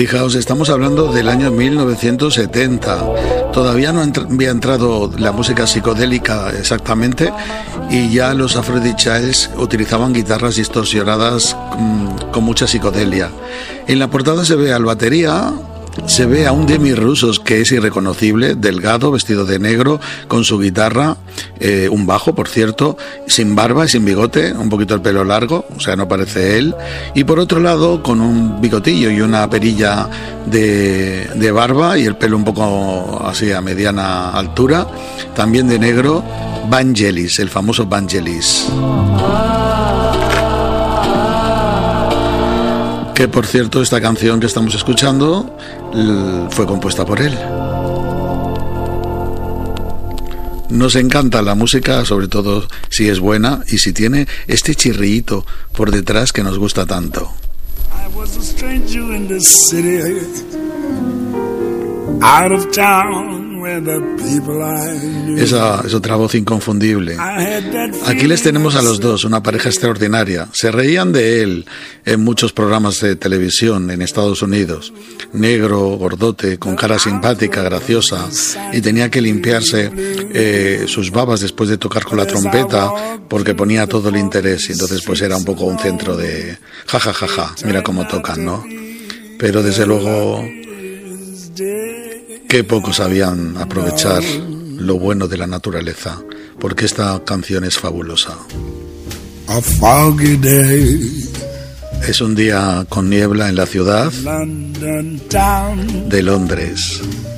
Fijaos, estamos hablando del año 1970. Todavía no había entrado la música psicodélica exactamente y ya los Aphrodite Childs utilizaban guitarras distorsionadas con mucha psicodelia. En la portada se ve al batería, se ve a un Demi Roussos que es irreconocible, delgado, vestido de negro, con su guitarra, un bajo, por cierto, sin barba y sin bigote, un poquito el pelo largo, o sea, no parece él. Y por otro lado, con un bigotillo y una perilla de barba y el pelo un poco así a mediana altura, también de negro, Vangelis, el famoso Vangelis. Que por cierto, esta canción que estamos escuchando fue compuesta por él. Nos encanta la música, sobre todo si es buena y si tiene este chirriíto por detrás que nos gusta tanto. I was a stranger in the city, out of town where the people I knew. Esa es otra voz inconfundible. Aquí les tenemos a los dos, una pareja extraordinaria. Se reían de él en muchos programas de televisión en Estados Unidos. Negro, gordote, con cara simpática, graciosa, y tenía que limpiarse sus babas después de tocar con la trompeta porque ponía todo el interés, y entonces pues era un poco un centro de ja, mira cómo tocan, ¿no? Pero desde luego qué poco sabían aprovechar lo bueno de la naturaleza, porque esta canción es fabulosa. A foggy day. Es un día con niebla en la ciudad London town. de Londres.